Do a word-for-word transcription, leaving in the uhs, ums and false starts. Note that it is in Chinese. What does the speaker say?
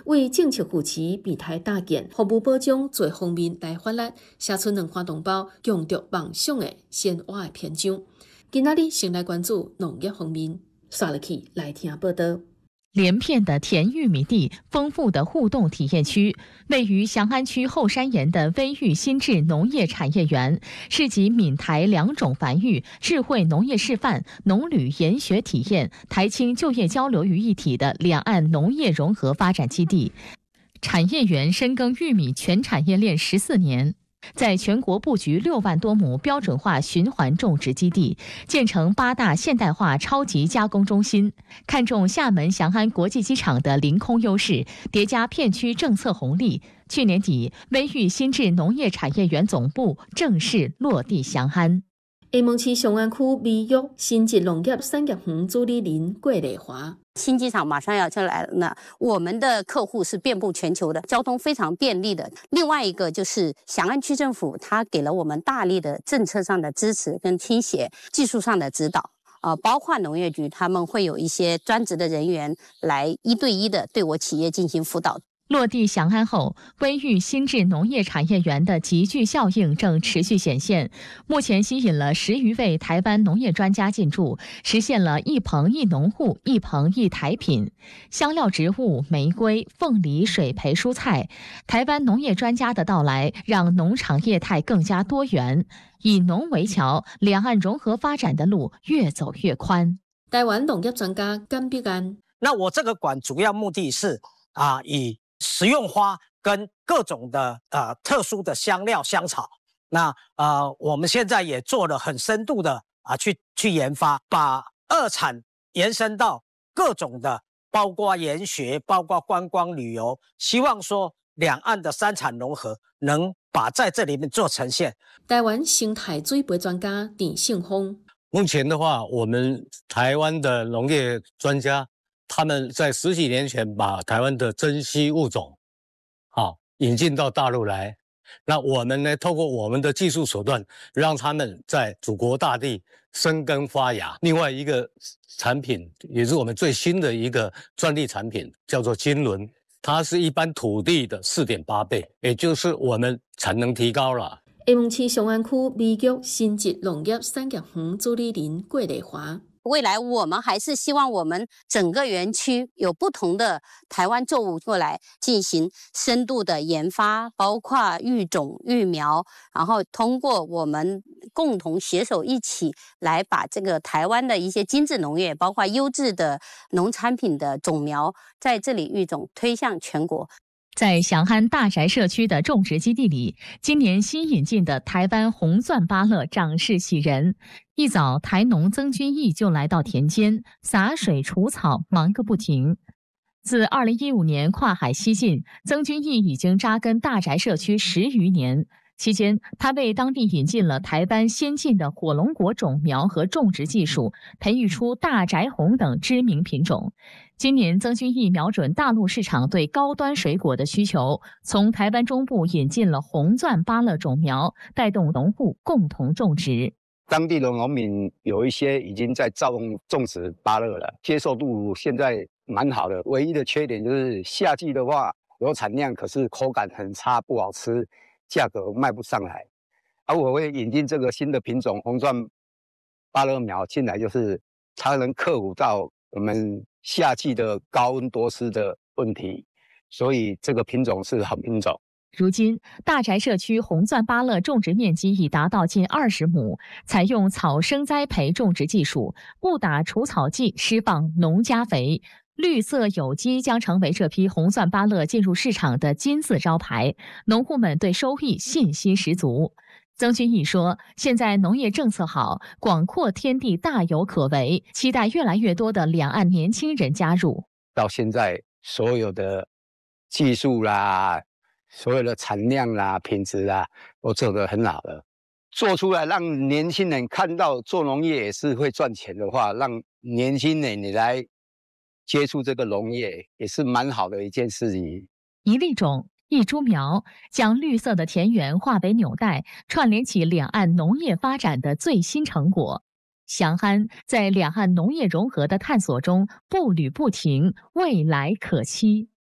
为政策扶持备胎搭建服务保障侪方面来发力，写出两块同胞强调梦想的鲜活的篇章。今仔日先来关注农业方面，刷落去来听报道。 连片的甜玉米地，丰富的互动体验区，位于翔安区后山岩的微育新智农业产业园，是集闽台两种繁育、智慧农业示范、农旅研学体验、台青就业交流于一体的两岸农业融合发展基地。产业园深耕玉米全产业链十四年。在全国布局六万多亩标准化循环种植基地，建成八大现代化超级加工中心，看重厦门翔安国际机场的临空优势，叠加片区政策红利。去年底，微育新智农业产业园总部正式落地翔安。 厦门市雄安区微育新智农业产业园主理人郭丽华。 新机场马上要就来了呢，我们的客户是遍布全球的，交通非常便利的。另外一个就是翔安区政府，它给了我们大力的政策上的支持跟倾斜，技术上的指导，呃，包括农业局他们会有一些专职的人员来一对一的对我企业进行辅导。 落地翔安后，微育新智农业产业园的集聚效应正持续显现。目前吸引了十余位台湾农业专家进驻，实现了一棚一农户、一棚一台品。香料植物、玫瑰、凤梨、水培蔬菜，台湾农业专家的到来，让农场业态更加多元。以农为桥，两岸融合发展的路越走越宽。 台湾农业专家甘碧安， 那我这个馆主要目的是啊，以食用花跟各种的呃特殊的香料香草，那呃我们现在也做了很深度的啊去去研发，把二产延伸到各种的，包括研学，包括观光旅游，希望说两岸的三产融合能把在这里面做呈现。 台湾生态水培专家李信峰， 目前的话，我们台湾的农业专家，他们在十几年前把台湾的珍稀物种，好引进到大陆来。那我们呢，透过我们的技术手段，让他们在祖国大地生根发芽。另外一个产品，也是我们最新的一个专利产品，叫做金轮，它是一般土地的 四点八 倍，也就是我们产能提高了。 厦门市雄安区微育新智农业产业园主理人郭丽华。 未来我们还是希望我们整个园区有不同的台湾作物过来进行深度的研发，包括育种、育苗，然后通过我们共同携手一起来把这个台湾的一些精致农业，包括优质的农产品的种苗，在这里育种推向全国。 在翔安大宅社区的种植基地里，今年新引进的台湾红钻芭乐长势喜人。一早，台农曾君义就来到田间洒水除草，忙个不停。自二零一五年跨海西进，曾君义已经扎根大宅社区十余年。期间，他为当地引进了台湾先进的火龙果种苗和种植技术，培育出大宅红等知名品种。今年，曾君义瞄准大陆市场对高端水果的需求，从台湾中部引进了红钻芭乐种苗，带动农户共同种植。 当地的农民有一些已经在种种植芭乐了，接受度现在蛮好的。唯一的缺点就是夏季的话有产量，可是口感很差，不好吃，价格卖不上来。而我会引进这个新的品种红钻芭乐苗进来，就是才能克服到我们夏季的高温多湿的问题，所以这个品种是好品种。 如今，大宅社区红钻芭乐种植面积已达到近二十亩，采用草生栽培种植技术，不打除草剂，施放农加肥。绿色有机将成为这批红钻芭乐进入市场的金字招牌，农户们对收益信心十足。曾君义说，现在农业政策好，广阔天地大有可为，期待越来越多的两岸年轻人加入。 到现在所有的技术啦，所有的产量啦、品质啦，都做得很好了。做出来让年轻人看到做农业也是会赚钱的话，让年轻人你来接触这个农业，也是蛮好的一件事情。 一粒种，一株苗，将绿色的田园化为纽带，串联起两岸农业发展的最新成果。翔安在两岸农业融合的探索中步履不停，未来可期。